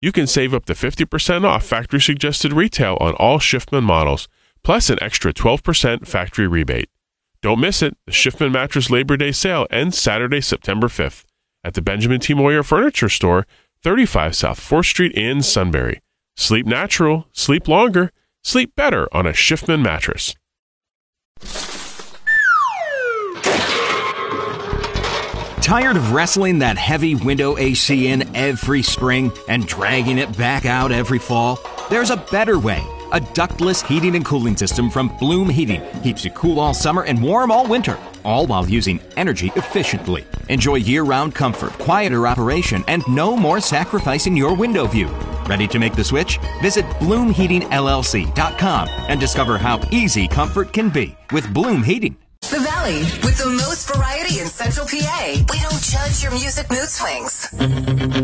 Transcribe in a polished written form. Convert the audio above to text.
you can save up to 50% off factory suggested retail on all Schiffman models, plus an extra 12% factory rebate. Don't miss it. The Schiffman Mattress Labor Day sale ends Saturday, September 5th at the Benjamin T. Moyer Furniture Store, 35 South 4th Street in Sunbury. Sleep natural, sleep longer, sleep better on a Schiffman mattress. Tired of wrestling that heavy window AC in every spring and dragging it back out every fall? There's a better way. A ductless heating and cooling system from Bloom Heating keeps you cool all summer and warm all winter, all while using energy efficiently. Enjoy year-round comfort, quieter operation, and no more sacrificing your window view. Ready to make the switch? Visit BloomHeatingLLC.com and discover how easy comfort can be with Bloom Heating. The Valley, with the most variety in Central PA. We don't judge your music mood swings.